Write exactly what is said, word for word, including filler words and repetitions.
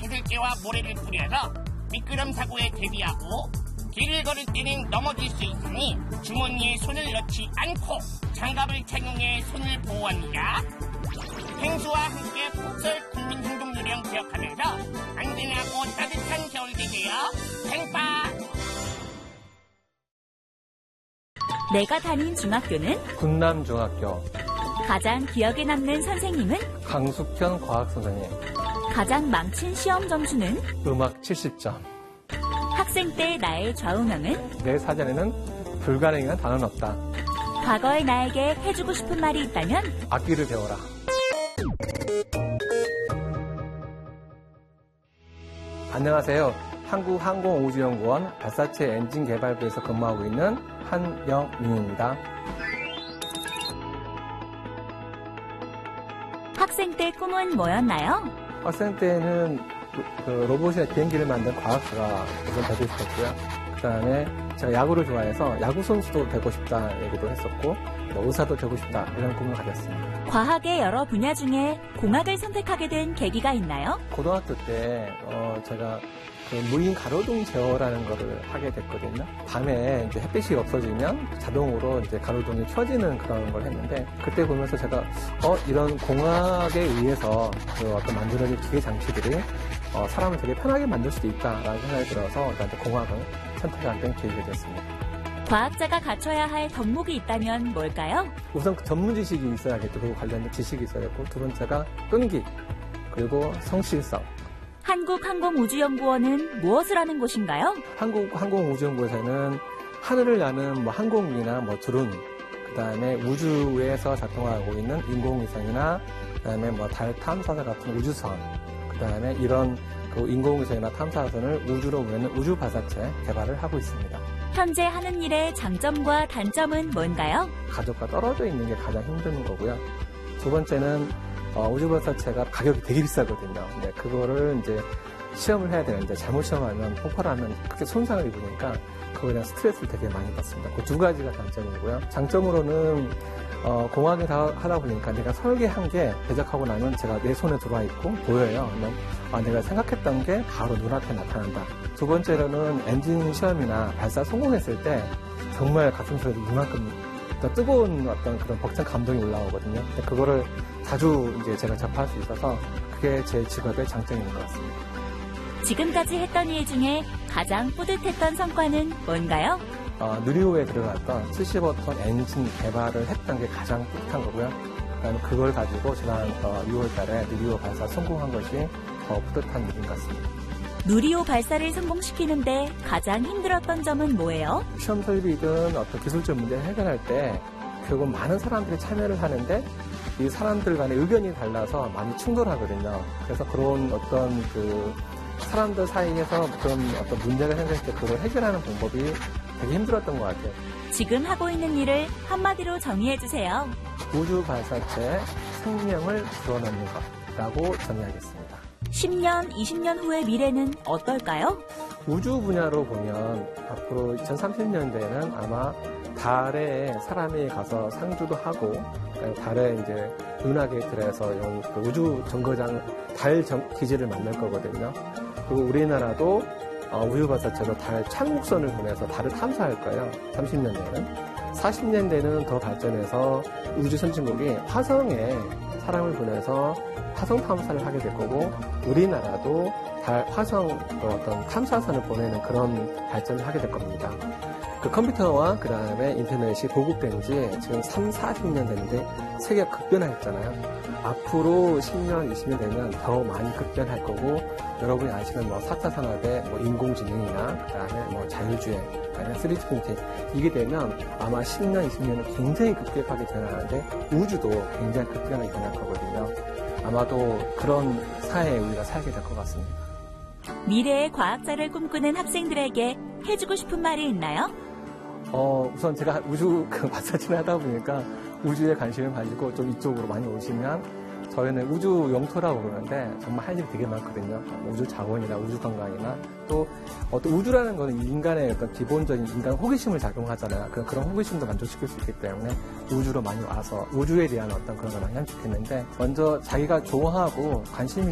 구슬대와 모래를 뿌려서 미끄럼 사고에 대비하고 길을 걸을 때는 넘어질 수 있으니 주머니에 손을 넣지 않고 장갑을 착용해 손을 보호합니다. 행수와 함께 폭설 국민행동요령 기억하면서 안전하고 따뜻한 겨울 되세요. 생빠! 내가 다닌 중학교는 군남중학교. 가장 기억에 남는 선생님은 강숙현 과학선생님. 가장 망친 시험 점수는 음악 칠십 점. 학생 때 나의 좌우명은 내 사전에는 불가능한 단어는 없다. 과거의 나에게 해주고 싶은 말이 있다면 악기를 배워라. 안녕하세요. 한국항공우주연구원 발사체 엔진 개발부에서 근무하고 있는 한영민입니다. 학생 때 꿈은 뭐였나요? 학생 때는 그 로봇이나 비행기를 만든 과학자가 우선 되고 싶었고요. 그 다음에 제가 야구를 좋아해서 야구 선수도 되고 싶다 얘기도 했었고, 뭐 의사도 되고 싶다 이런 꿈을 가졌습니다. 과학의 여러 분야 중에 공학을 선택하게 된 계기가 있나요? 고등학교 때 어, 제가 그 무인 가로등 제어라는 거를 하게 됐거든요. 밤에 이제 햇빛이 없어지면 자동으로 이제 가로등이 켜지는 그런 걸 했는데, 그때 보면서 제가 어 이런 공학에 의해서 그 어떤 만들어진 기계 장치들이 어, 사람을 되게 편하게 만들 수도 있다라는 생각이 들어서 일단 공학을 선택하게 된 계기가 됐습니다. 과학자가 갖춰야 할 덕목이 있다면 뭘까요? 우선 그 전문 지식이 있어야겠고, 그리고 관련된 지식이 있어야겠고, 두 번째가 끈기, 그리고 성실성. 한국항공우주연구원은 무엇을 하는 곳인가요? 한국항공우주연구원에서는 하늘을 나는 뭐 항공기나 뭐 드론, 그 다음에 우주에서 작동하고 있는 인공위성이나, 그 다음에 뭐 달 탐사선 같은 우주선, 그 다음에 이런 그 인공위성이나 탐사선을 우주로 보내는 우주 발사체 개발을 하고 있습니다. 현재 하는 일의 장점과 단점은 뭔가요? 가족과 떨어져 있는 게 가장 힘든 거고요. 두 번째는 어, 우주 발사체가 가격이 되게 비싸거든요. 근데 그거를 이제 시험을 해야 되는데 잘못 시험하면 폭발하면 크게 손상을 입으니까 그거에 대한 스트레스를 되게 많이 받습니다. 그 두 가지가 단점이고요. 장점으로는 어, 공학을 하다 보니까 내가 설계한 게 제작하고 나면 제가 내 손에 들어와 있고 보여요. 그러면 아, 내가 생각했던 게 바로 눈앞에 나타난다. 두 번째로는 엔진 시험이나 발사 성공했을 때 정말 가슴속에서 이만큼 뜨거운 어떤 그런 벅찬 감동이 올라오거든요. 근데 그거를 자주 이제 제가 접할 수 있어서 그게 제 직업의 장점인 것 같습니다. 지금까지 했던 일 중에 가장 뿌듯했던 성과는 뭔가요? 어, 누리호에 들어갔던 칠십오 톤 엔진 개발을 했던 게 가장 뿌듯한 거고요. 그다음에 그걸 가지고 지난 어, 유월 달에 누리호 발사 성공한 것이 더 뿌듯한 일인 것 같습니다. 누리호 발사를 성공시키는데 가장 힘들었던 점은 뭐예요? 시험 설비든 어떤 기술적 문제를 해결할 때 결국 많은 사람들이 참여를 하는데 이 사람들 간의 의견이 달라서 많이 충돌하거든요. 그래서 그런 어떤 그 사람들 사이에서 그런 어떤 문제가 생겼을 때 그걸 해결하는 방법이 되게 힘들었던 것 같아요. 지금 하고 있는 일을 한마디로 정의해주세요. 우주 발사체 생명을 불어넣는 것이라고 정의하겠습니다. 십 년, 이십 년 후의 미래는 어떨까요? 우주 분야로 보면 앞으로 이천삼십 년대에는 아마 달에 사람이 가서 상주도 하고, 달에 이제 은하계 들어서 그 우주 정거장 달 정, 기지를 만들 거거든요. 그리고 우리나라도 우주 발사체로 달 착륙선을 보내서 달을 탐사할 거예요. 삼십 년대에는. 사십 년대는 더 발전해서 우주 선진국이 화성에 사람을 보내서 화성 탐사를 하게 될 거고, 우리나라도 달, 화성 어떤 탐사선을 보내는 그런 발전을 하게 될 겁니다. 그 컴퓨터와 그 다음에 인터넷이 보급된 지 지금 삼, 사십 년 됐는데 세계가 급변했잖아요. 앞으로 십 년, 이십 년 되면 더 많이 급변할 거고, 여러분이 아시는 뭐 사 차 산업의 뭐 인공지능이나 그 다음에 뭐 자율주행, 아니면 쓰리디 프린팅, 이게 되면 아마 십 년, 이십 년은 굉장히 급격하게 변하는데 우주도 굉장히 급변하게 변할 거거든요. 아마도 그런 사회에 우리가 살게 될 것 같습니다. 미래의 과학자를 꿈꾸는 학생들에게 해주고 싶은 말이 있나요? 어, 우선 제가 우주 그 발사체를 하다 보니까 우주에 관심을 가지고 좀 이쪽으로 많이 오시면, 저희는 우주 영토라고 그러는데 정말 할 일이 되게 많거든요. 우주 자원이나 우주 관광이나 또 어떤 우주라는 거는 인간의 어떤 기본적인 인간 호기심을 작용하잖아요. 그런, 그런 호기심도 만족시킬 수 있기 때문에 우주로 많이 와서 우주에 대한 어떤 그런 걸 많이 함축했는데, 먼저 자기가 좋아하고 관심이